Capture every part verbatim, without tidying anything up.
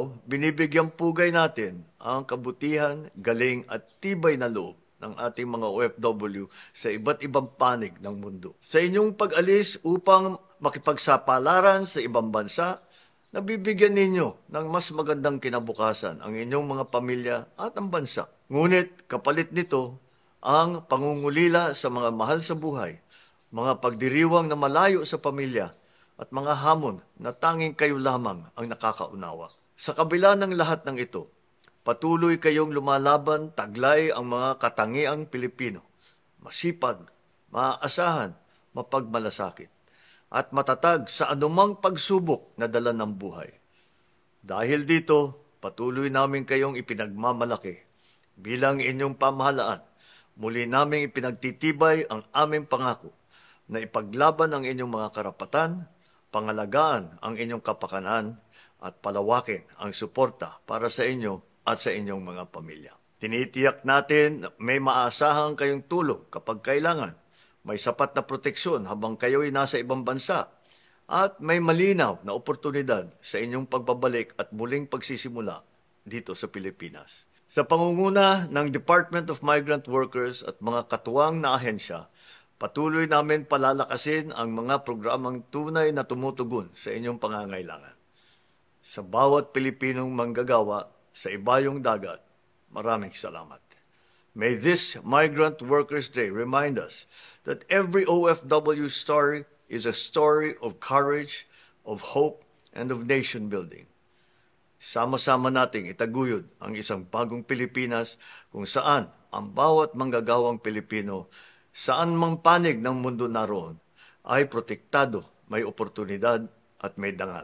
araw, binibigyang pugay natin ang kabutihan, galing at tibay na loob ng ating mga O F W sa iba't ibang panig ng mundo. Sa inyong pag-alis upang makipagsapalaran sa ibang bansa, nabibigyan ninyo ng mas magandang kinabukasan ang inyong mga pamilya at ang bansa. Ngunit kapalit nito ang pangungulila sa mga mahal sa buhay, mga pagdiriwang na malayo sa pamilya, at mga hamon na tanging kayo lamang ang nakakaunawa. Sa kabila ng lahat ng ito, patuloy kayong lumalaban, taglay ang mga katangiang Pilipino, masipag, maaasahan, mapagmalasakit, at matatag sa anumang pagsubok na dala ng buhay. Dahil dito, patuloy namin kayong ipinagmamalaki. Bilang inyong pamahalaan, muli naming ipinagtitibay ang aming pangako na ipaglaban ang inyong mga karapatan, pangalagaan ang inyong kapakanan, at palawakin ang suporta para sa inyo at sa inyong mga pamilya. Tinitiyak natin na may maasahang kayong tulong kapag kailangan, may sapat na proteksyon habang kayo'y nasa ibang bansa, at may malinaw na oportunidad sa inyong pagbabalik at muling pagsisimula dito sa Pilipinas. Sa pangunguna ng Department of Migrant Workers at mga katuwang na ahensya, patuloy namin palalakasin ang mga programang tunay na tumutugon sa inyong pangangailangan. Sa bawat Pilipinong manggagawa sa ibayong dagat, maraming salamat. May this Migrant Workers Day remind us that every O F W story is a story of courage, of hope, and of nation building. Sama-sama nating itaguyod ang isang bagong Pilipinas kung saan ang bawat manggagawang Pilipino saan mang panig ng mundo naroon ay protektado, may oportunidad at may dangal.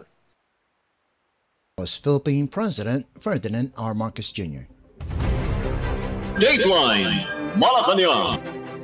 Was Philippine President Ferdinand R. Marcos Junior Dateline Malacanang.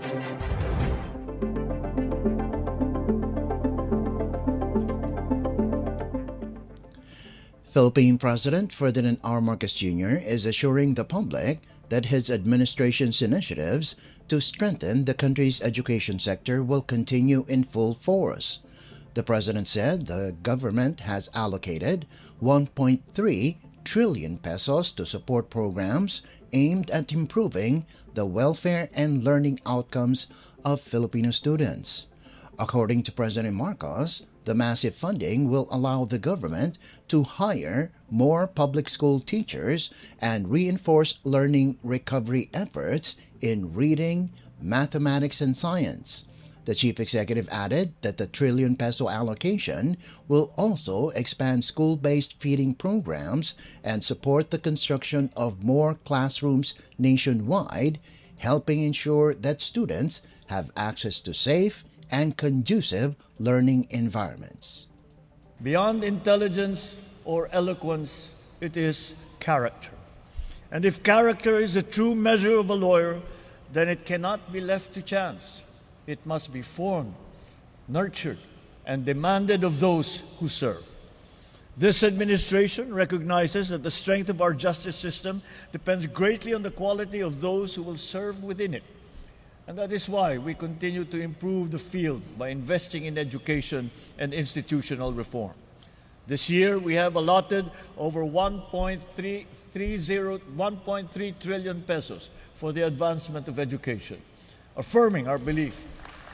Philippine President Ferdinand R. Marcos Junior is assuring the public that his administration's initiatives to strengthen the country's education sector will continue in full force. The president said the government has allocated one point three trillion pesos to support programs aimed at improving the welfare and learning outcomes of Filipino students. According to President Marcos, the massive funding will allow the government to hire more public school teachers and reinforce learning recovery efforts in reading, mathematics, and science. The chief executive added that the trillion peso allocation will also expand school-based feeding programs and support the construction of more classrooms nationwide, helping ensure that students have access to safe and conducive learning environments. Beyond intelligence or eloquence, it is character. And if character is a true measure of a lawyer, then it cannot be left to chance. It must be formed, nurtured, and demanded of those who serve. This administration recognizes that the strength of our justice system depends greatly on the quality of those who will serve within it. And that is why we continue to improve the field by investing in education and institutional reform. This year, we have allotted over one point three trillion pesos for the advancement of education, affirming our belief,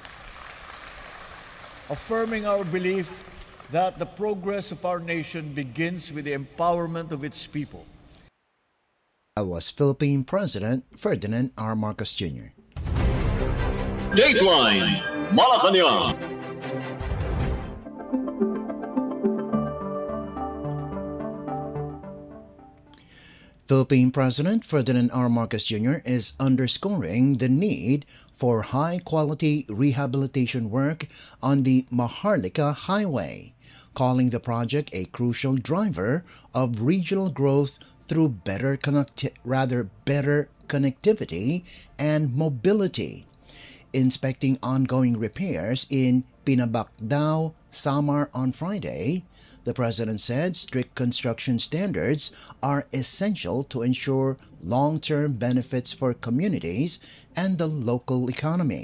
affirming our belief that the progress of our nation begins with the empowerment of its people. That was Philippine President Ferdinand R. Marcos Junior Dateline Malacanang. Philippine President Ferdinand R. Marcos Junior is underscoring the need for high-quality rehabilitation work on the Maharlika Highway, calling the project a crucial driver of regional growth through better connect- rather better connectivity and mobility. Inspecting ongoing repairs in Pinabacdao, Samar on Friday, the president said strict construction standards are essential to ensure long-term benefits for communities and the local economy.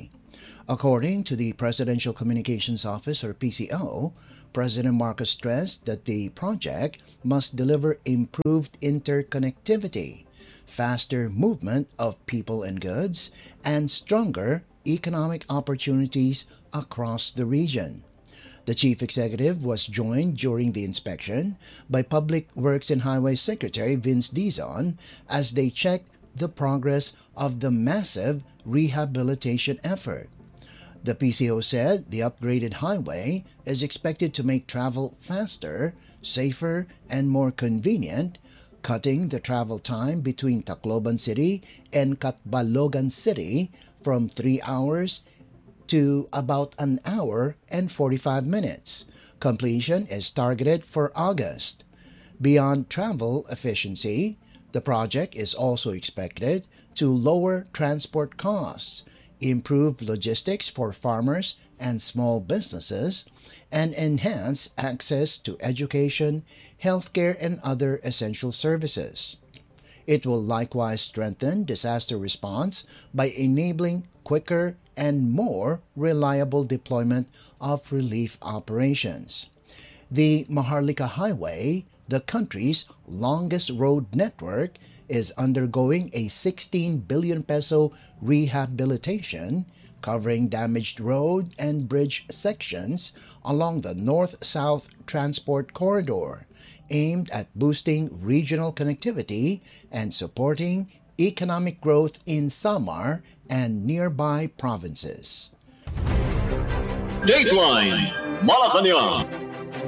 According to the Presidential Communications Office, or P C O, President Marcos stressed that the project must deliver improved interconnectivity, faster movement of people and goods, and stronger economic opportunities across the region. The chief executive was joined during the inspection by Public Works and Highways Secretary Vince Dizon as they checked the progress of the massive rehabilitation effort. The P C O said the upgraded highway is expected to make travel faster, safer, and more convenient, cutting the travel time between Tacloban City and Catbalogan City from three hours to about an hour and forty-five minutes. Completion is targeted for August. Beyond travel efficiency, the project is also expected to lower transport costs, improve logistics for farmers and small businesses, and enhance access to education, healthcare, and other essential services. It will likewise strengthen disaster response by enabling quicker and more reliable deployment of relief operations. The Maharlika Highway, the country's longest road network, is undergoing a sixteen billion peso rehabilitation covering damaged road and bridge sections along the north-south transport corridor, aimed at boosting regional connectivity and supporting economic growth in Samar and nearby provinces. Dateline Malacanang.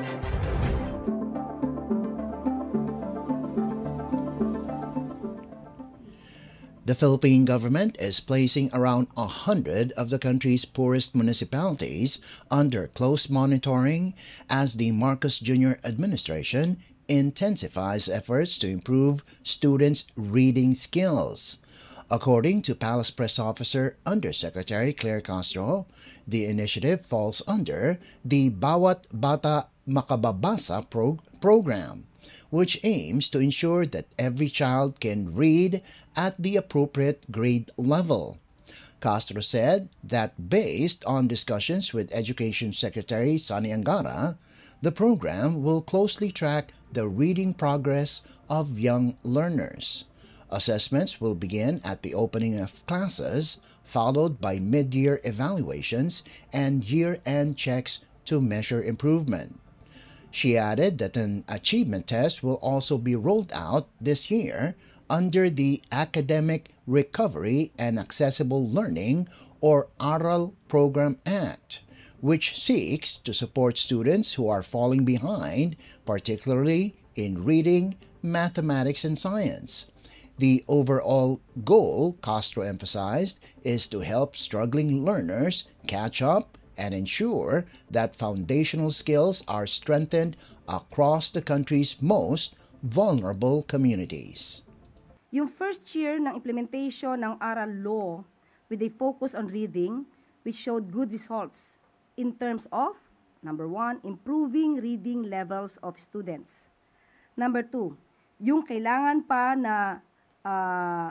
The Philippine government is placing around one hundred of the country's poorest municipalities under close monitoring as the Marcos Junior administration intensifies efforts to improve students' reading skills. According to Palace Press Officer Undersecretary Claire Castro, the initiative falls under the Bawat Bata Makababasa prog- program, which aims to ensure that every child can read at the appropriate grade level. Castro said that based on discussions with Education Secretary Sani Angara, the program will closely track the reading progress of young learners. Assessments will begin at the opening of classes, followed by mid-year evaluations and year-end checks to measure improvement. She added that an achievement test will also be rolled out this year under the Academic Recovery and Accessible Learning, or ARAL Program Act, which seeks to support students who are falling behind, particularly in reading, mathematics, and science. The overall goal, Castro emphasized, is to help struggling learners catch up and ensure that foundational skills are strengthened across the country's most vulnerable communities. Yung first year ng implementation ng ARAL law with a focus on reading, which showed good results in terms of, number one, improving reading levels of students. Number two, yung kailangan pa na uh,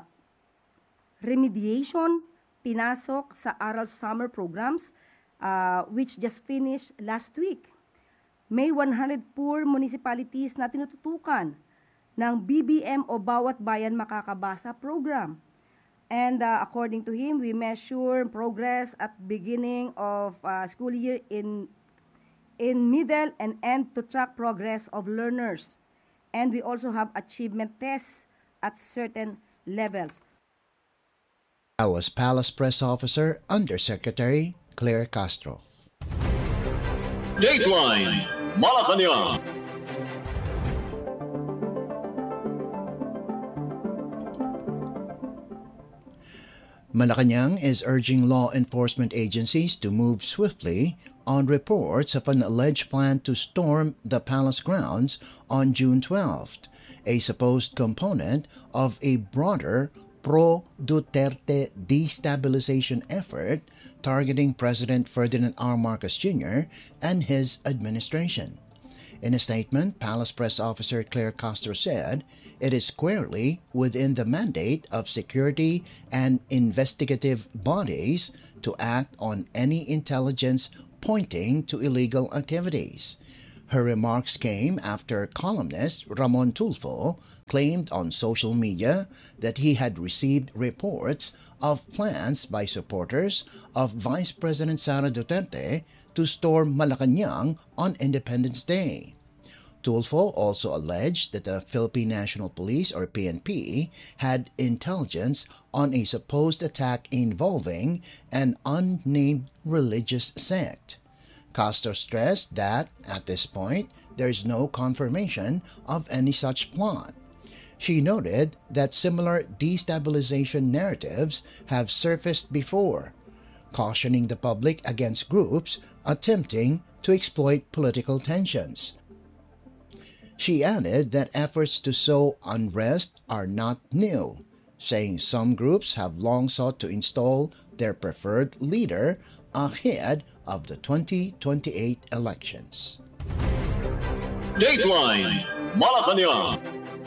remediation pinasok sa ARAL summer programs, Uh, which just finished last week. May one hundred poor municipalities na tinututukan ng B B M o Bawat Bayan Makakabasa program. And uh, according to him, we measure progress at beginning of uh, school year in, in middle and end to track progress of learners. And we also have achievement tests at certain levels. That was Palace Press Officer Undersecretary Claire Castro. Dateline Malacanang. Malacanang is urging law enforcement agencies to move swiftly on reports of an alleged plan to storm the palace grounds on June twelfth, a supposed component of a broader pro-Duterte destabilization effort targeting President Ferdinand R. Marcos Junior and his administration. In a statement, Palace Press Officer Claire Castro said it is squarely within the mandate of security and investigative bodies to act on any intelligence pointing to illegal activities. Her remarks came after columnist Ramon Tulfo claimed on social media that he had received reports of plans by supporters of Vice President Sara Duterte to storm Malacanang on Independence Day. Tulfo also alleged that the Philippine National Police, or P N P, had intelligence on a supposed attack involving an unnamed religious sect. Castro stressed that, at this point, there is no confirmation of any such plot. She noted that similar destabilization narratives have surfaced before, cautioning the public against groups attempting to exploit political tensions. She added that efforts to sow unrest are not new, saying some groups have long sought to install their preferred leader ahead of the twenty twenty-eight elections. Dateline Malacanang.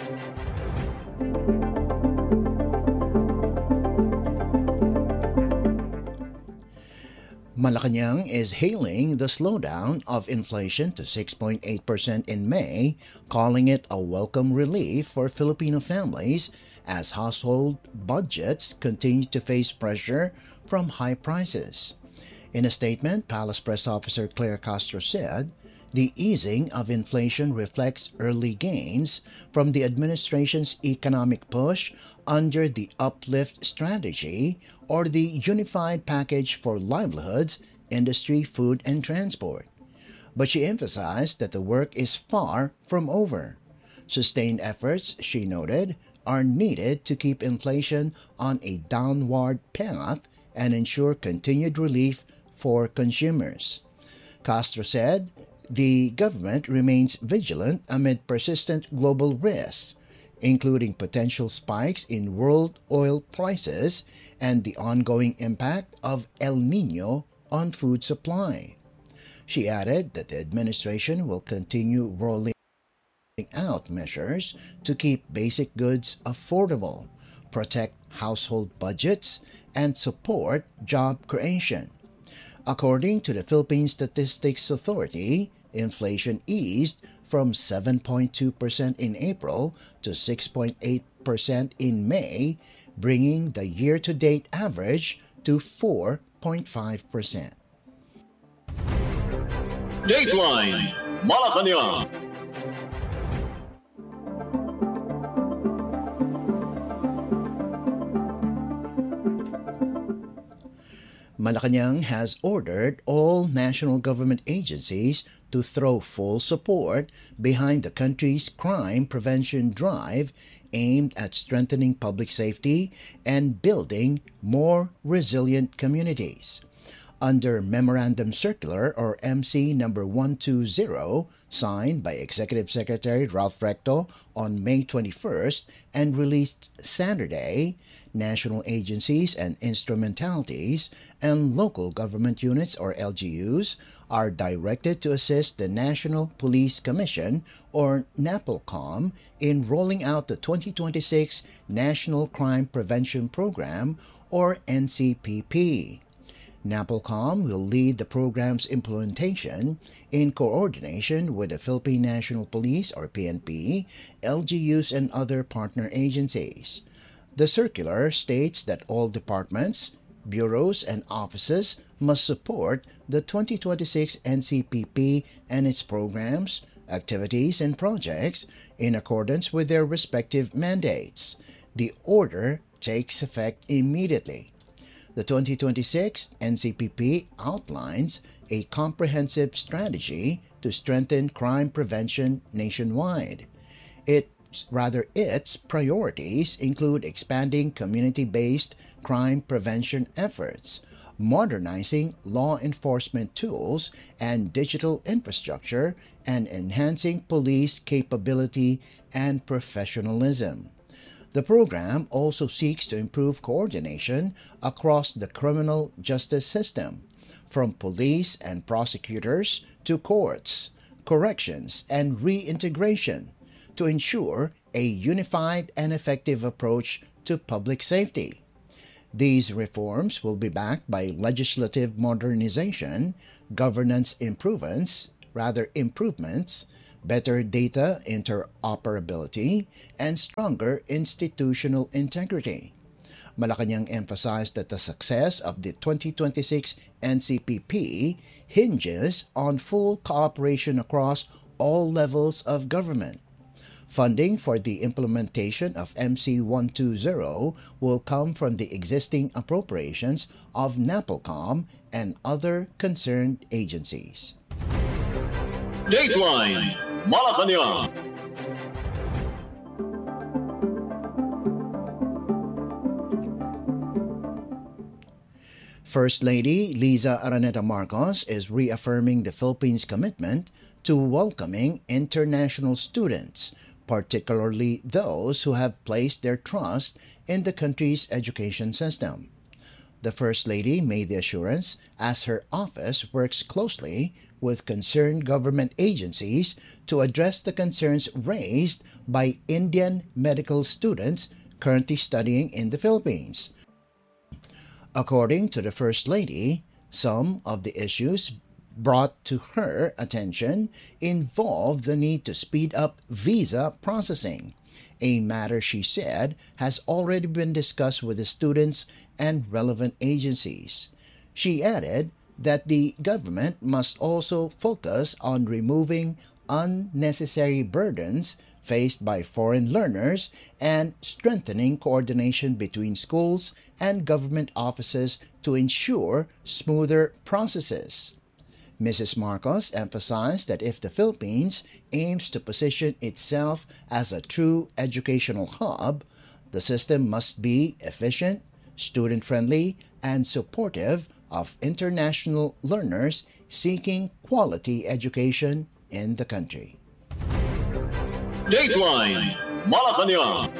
Malacanang is hailing the slowdown of inflation to six point eight percent in May, calling it a welcome relief for Filipino families as household budgets continue to face pressure from high prices. In a statement, Palace Press Officer Claire Castro said, the easing of inflation reflects early gains from the administration's economic push under the Uplift Strategy or the Unified Package for Livelihoods, Industry, Food, and Transport. But she emphasized that the work is far from over. Sustained efforts, she noted, are needed to keep inflation on a downward path and ensure continued relief for consumers. Castro said, the government remains vigilant amid persistent global risks, including potential spikes in world oil prices and the ongoing impact of El Niño on food supply. She added that the administration will continue rolling out measures to keep basic goods affordable, protect household budgets, and support job creation. According to the Philippine Statistics Authority, inflation eased from seven point two percent in April to six point eight percent in May, bringing the year-to-date average to four point five percent. Dateline Malacanang. Malacanang has ordered all national government agencies to throw full support behind the country's crime prevention drive aimed at strengthening public safety and building more resilient communities. Under Memorandum Circular or M C number one two zero, signed by Executive Secretary Ralph Recto on May twenty-first and released Saturday, national agencies and instrumentalities and local government units or L G Us are directed to assist the National Police Commission or NAPOLCOM in rolling out the twenty twenty-six National Crime Prevention Program or N C P P. NAPOLCOM will lead the program's implementation in coordination with the Philippine National Police or P N P, L G Us, and other partner agencies. The circular states that all departments, bureaus, and offices must support the twenty twenty-six N C P P and its programs, activities, and projects in accordance with their respective mandates. The order takes effect immediately. The twenty twenty-six N C P P outlines a comprehensive strategy to strengthen crime prevention nationwide. It Rather, its priorities include expanding community-based crime prevention efforts, modernizing law enforcement tools and digital infrastructure, and enhancing police capability and professionalism. The program also seeks to improve coordination across the criminal justice system, from police and prosecutors to courts, corrections, and reintegration to ensure a unified and effective approach to public safety. These reforms will be backed by legislative modernization, governance improvements, rather improvements, better data interoperability, and stronger institutional integrity. Malacanang emphasized that the success of the twenty twenty-six N C P P hinges on full cooperation across all levels of government. Funding for the implementation of M C one twenty will come from the existing appropriations of NAPOLCOM and other concerned agencies. Dateline Malacanang. First Lady Liza Araneta Marcos is reaffirming the Philippines' commitment to welcoming international students, particularly those who have placed their trust in the country's education system. The First Lady made the assurance as her office works closely with concerned government agencies to address the concerns raised by Indian medical students currently studying in the Philippines. According to the First Lady, some of the issues brought to her attention involve the need to speed up visa processing, a matter she said has already been discussed with the students and relevant agencies. She added that the government must also focus on removing unnecessary burdens faced by foreign learners and strengthening coordination between schools and government offices to ensure smoother processes. Missus Marcos emphasized that if the Philippines aims to position itself as a true educational hub, the system must be efficient, student-friendly, and supportive of international learners seeking quality education in the country. Dateline Malacanang.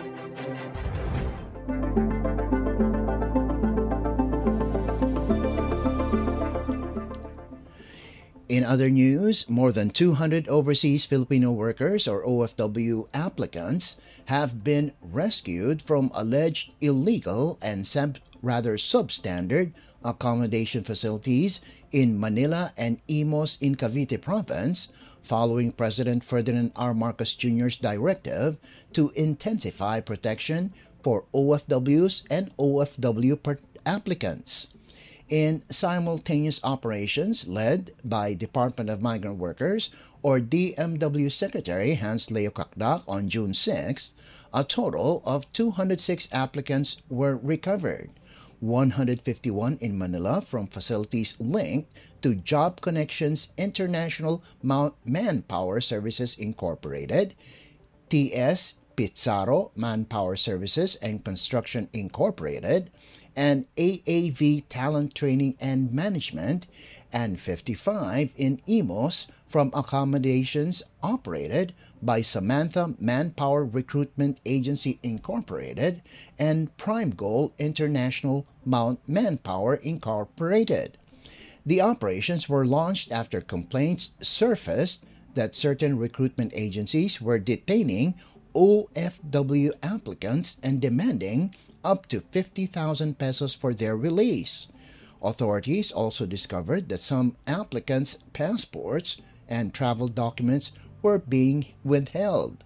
In other news, more than two hundred overseas Filipino workers or O F W applicants have been rescued from alleged illegal and sub, rather substandard accommodation facilities in Manila and Imus in Cavite Province following President Ferdinand R. Marcos Junior's directive to intensify protection for O F Ws and O F W applicants. In simultaneous operations led by Department of Migrant Workers or D M W Secretary Hans Leo Kakdak on June sixth, a total of two hundred six applicants were recovered, one hundred fifty-one in Manila from facilities linked to Job Connections International Manpower Services Incorporated, T S Pizarro Manpower Services and Construction Incorporated, and A A V Talent Training and Management, and fifty-five in Imus from accommodations operated by Samantha Manpower Recruitment Agency Incorporated and Prime Goal International Mount Manpower Incorporated. The operations were launched after complaints surfaced that certain recruitment agencies were detaining O F W applicants and demanding up to fifty thousand pesos for their release. Authorities also discovered that some applicants' passports and travel documents were being withheld.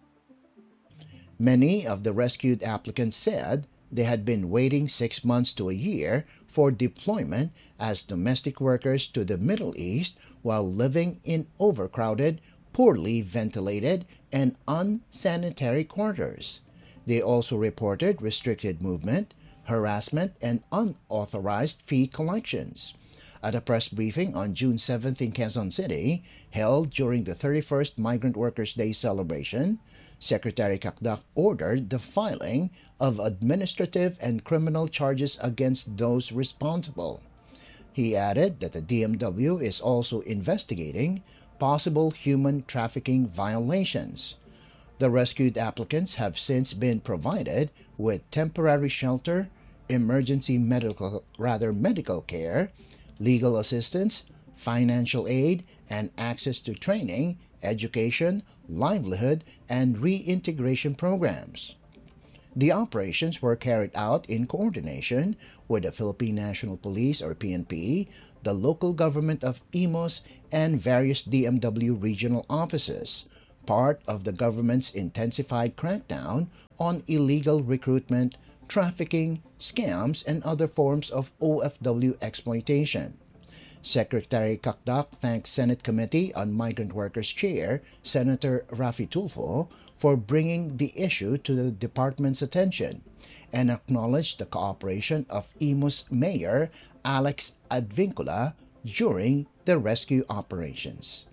Many of the rescued applicants said they had been waiting six months to a year for deployment as domestic workers to the Middle East while living in overcrowded, poorly ventilated, and unsanitary quarters. They also reported restricted movement, harassment, and unauthorized fee collections. At a press briefing on June seventh in Quezon City, held during the thirty-first Migrant Workers' Day celebration, Secretary Kakdak ordered the filing of administrative and criminal charges against those responsible. He added that the D M W is also investigating possible human trafficking violations. The rescued applicants have since been provided with temporary shelter, emergency medical, rather medical care, legal assistance, financial aid, and access to training, education, livelihood, and reintegration programs. The operations were carried out in coordination with the Philippine National Police or P N P, the local government of Imus, and various D M W regional offices, part of the government's intensified crackdown on illegal recruitment, trafficking, scams, and other forms of O F W exploitation. Secretary Kakdak thanked Senate Committee on Migrant Workers Chair Senator Raffy Tulfo for bringing the issue to the department's attention and acknowledged the cooperation of Imus Mayor Alex Advincula during the rescue operations.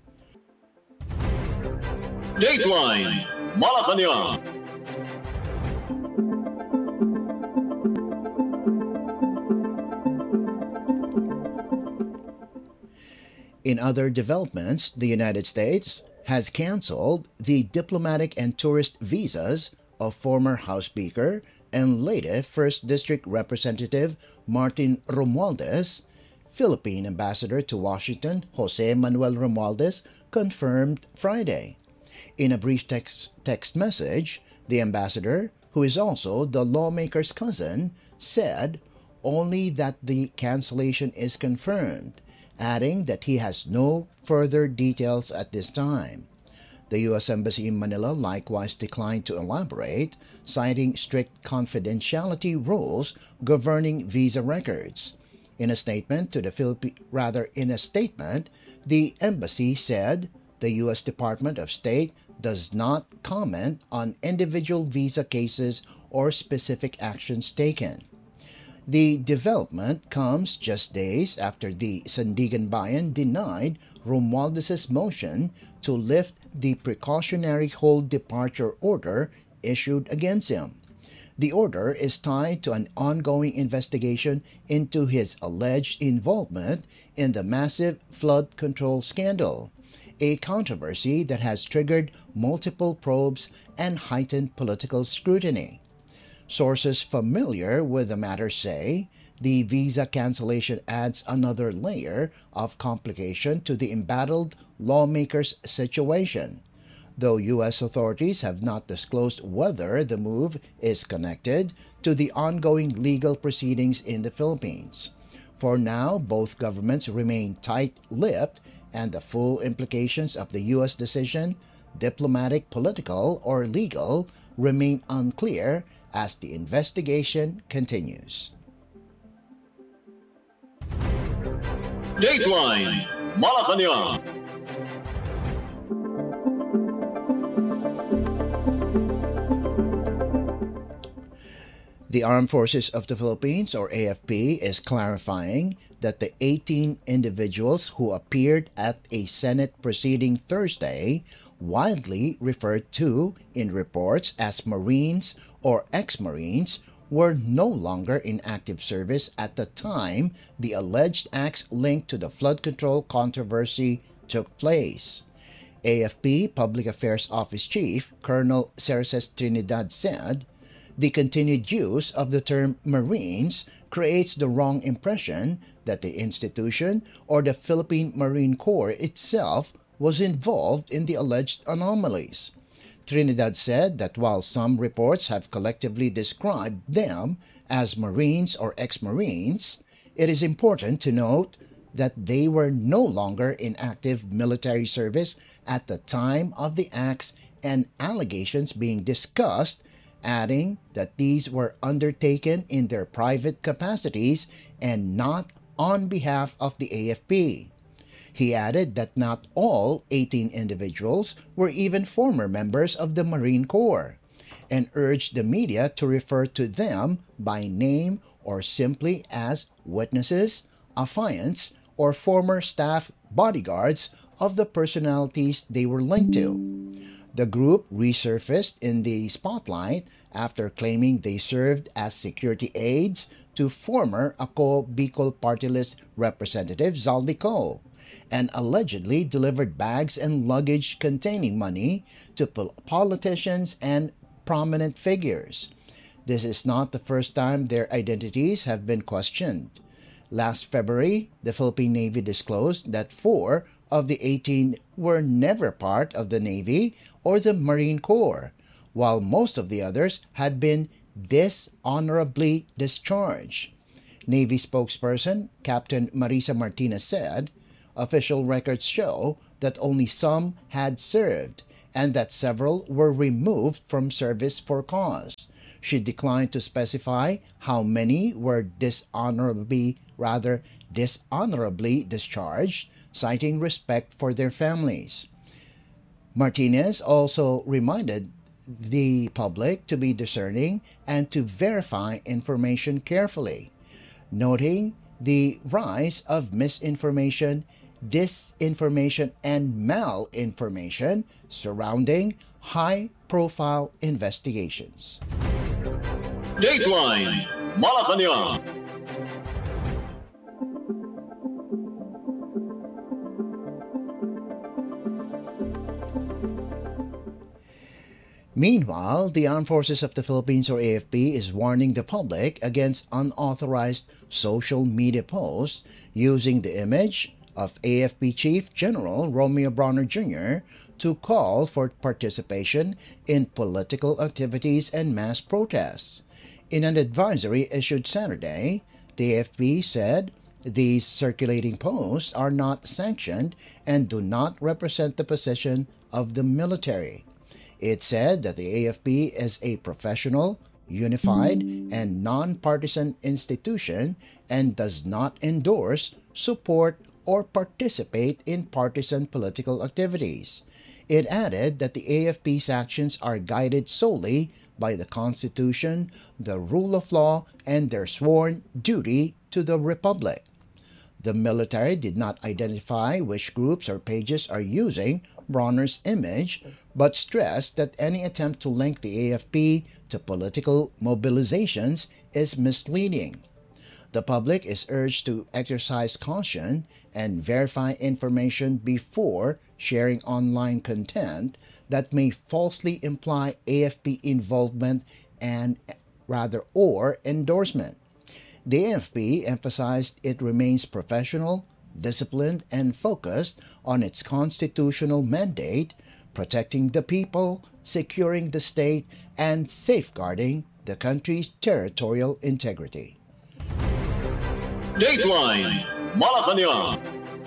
Dateline Malacanang. In other developments, the United States has canceled the diplomatic and tourist visas of former House Speaker and Leyte first District Representative Martin Romualdez. Philippine Ambassador to Washington Jose Manuel Romualdez confirmed Friday. In a brief text, text message, the ambassador, who is also the lawmaker's cousin, said only that the cancellation is confirmed, adding that he has no further details at this time. The U S Embassy in Manila likewise declined to elaborate, citing strict confidentiality rules governing visa records. In a statement to the Philippi- rather in a statement, the embassy said the U S Department of State does not comment on individual visa cases or specific actions taken. The development comes just days after the Sandigan Bayan denied Romualdez's motion to lift the precautionary hold departure order issued against him. The order is tied to an ongoing investigation into his alleged involvement in the massive flood control scandal, a controversy that has triggered multiple probes and heightened political scrutiny. Sources familiar with the matter say the visa cancellation adds another layer of complication to the embattled lawmakers' situation, though U S authorities have not disclosed whether the move is connected to the ongoing legal proceedings in the Philippines. For now, both governments remain tight-lipped, and the full implications of the U S decision, diplomatic, political, or legal, remain unclear as the investigation continues. Dateline Malacanang. The Armed Forces of the Philippines, or A F P, is clarifying that the eighteen individuals who appeared at a Senate proceeding Thursday, widely referred to in reports as Marines or ex-Marines, were no longer in active service at the time the alleged acts linked to the flood control controversy took place. A F P Public Affairs Office Chief Colonel Cerces Trinidad said, "The continued use of the term Marines creates the wrong impression that the institution or the Philippine Marine Corps itself was involved in the alleged anomalies." Trinidad said that while some reports have collectively described them as Marines or ex-Marines, it is important to note that they were no longer in active military service at the time of the acts and allegations being discussed, adding that these were undertaken in their private capacities and not on behalf of the A F P. He added that not all eighteen individuals were even former members of the Marine Corps, and urged the media to refer to them by name or simply as witnesses, affiants, or former staff bodyguards of the personalities they were linked to. The group resurfaced in the spotlight after claiming they served as security aides to former Ako Bicol Party List Representative Zaldico, and allegedly delivered bags and luggage containing money to pol- politicians and prominent figures. This is not the first time their identities have been questioned. Last February, the Philippine Navy disclosed that four of the eighteen were never part of the Navy or the Marine Corps, while most of the others had been dishonorably discharged. Navy spokesperson Captain Marisa Martinez said, official records show that only some had served and that several were removed from service for cause. She declined to specify how many were dishonorably, rather dishonorably discharged, citing respect for their families. Martinez also reminded the public to be discerning and to verify information carefully, noting the rise of misinformation, disinformation, and malinformation surrounding high-profile investigations. Dateline Malacanang. Meanwhile, the Armed Forces of the Philippines, or A F P, is warning the public against unauthorized social media posts using the image of A F P Chief General Romeo Brawner Junior to call for participation in political activities and mass protests. In an advisory issued Saturday, the A F P said these circulating posts are not sanctioned and do not represent the position of the military. It said that the A F P is a professional, unified, and non-partisan institution and does not endorse, support, or participate in partisan political activities. It added that the A F P's actions are guided solely by the Constitution, the rule of law, and their sworn duty to the Republic. The military did not identify which groups or pages are using Brawner's image, but stressed that any attempt to link the A F P to political mobilizations is misleading. The public is urged to exercise caution and verify information before sharing online content that may falsely imply A F P involvement and rather or endorsement. The A F P emphasized it remains professional, disciplined, and focused on its constitutional mandate, protecting the people, securing the state, and safeguarding the country's territorial integrity. Dateline Malacanang.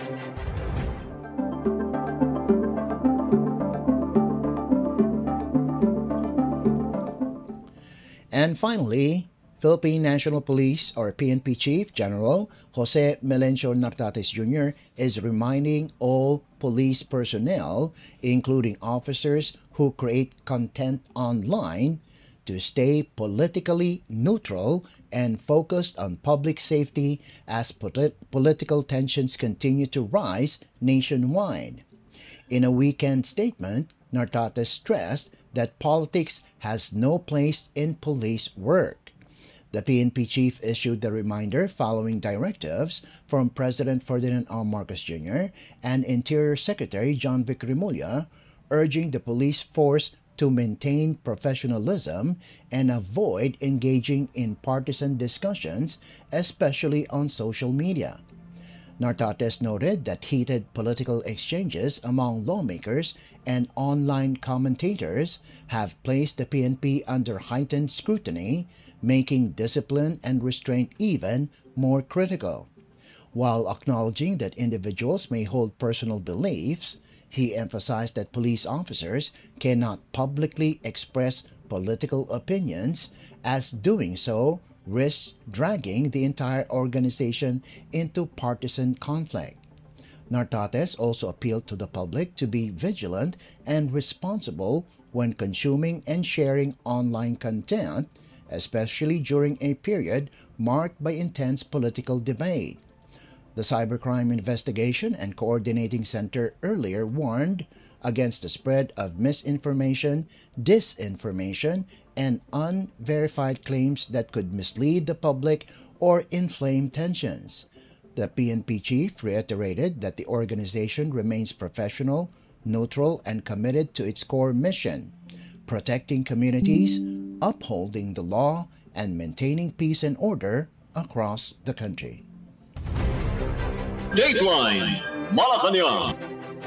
And finally, Philippine National Police, or P N P Chief General Jose Melencio Nartates Junior is reminding all police personnel, including officers who create content online, to stay politically neutral and focused on public safety as polit- political tensions continue to rise nationwide. In a weekend statement, Nartates stressed that politics has no place in police work. The P N P chief issued the reminder following directives from President Ferdinand R. Marcos Junior and Interior Secretary John Vic Rimulya, urging the police force to maintain professionalism and avoid engaging in partisan discussions, especially on social media. Nartates noted that heated political exchanges among lawmakers and online commentators have placed the P N P under heightened scrutiny, making discipline and restraint even more critical. While acknowledging that individuals may hold personal beliefs, he emphasized that police officers cannot publicly express political opinions, as doing so risks dragging the entire organization into partisan conflict. Nartates also appealed to the public to be vigilant and responsible when consuming and sharing online content, especially during a period marked by intense political debate. The Cybercrime Investigation and Coordinating Center earlier warned against the spread of misinformation, disinformation, and unverified claims that could mislead the public or inflame tensions. The P N P chief reiterated that the organization remains professional, neutral, and committed to its core mission: protecting communities, upholding the law, and maintaining peace and order across the country. Dateline Malacanang.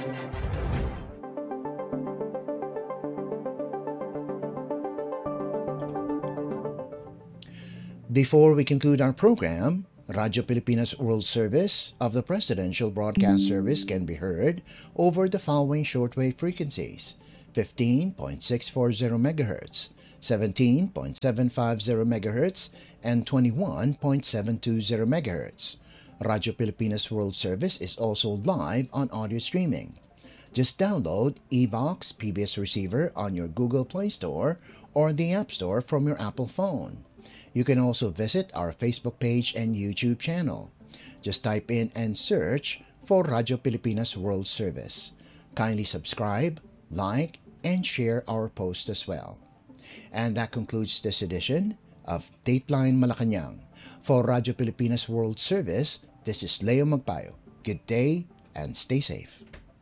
Before we conclude our program, Radyo Pilipinas World Service of the Presidential Broadcast Service can be heard over the following shortwave frequencies: fifteen point six four zero megahertz, seventeen point seven five zero megahertz, and twenty-one point seven two zero megahertz. Radyo Pilipinas World Service is also live on audio streaming. Just download Evox P B S Receiver on your Google Play Store or the App Store from your Apple phone. You can also visit our Facebook page and YouTube channel. Just type in and search for Radyo Pilipinas World Service. Kindly subscribe, like, and share our post as well. And that concludes this edition of Dateline Malacanang. For Radyo Pilipinas World Service, this is Leo Magpayo. Good day and stay safe.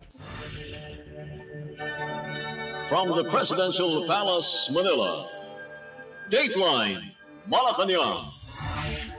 From the Presidential Palace, Manila, Dateline Malacanang.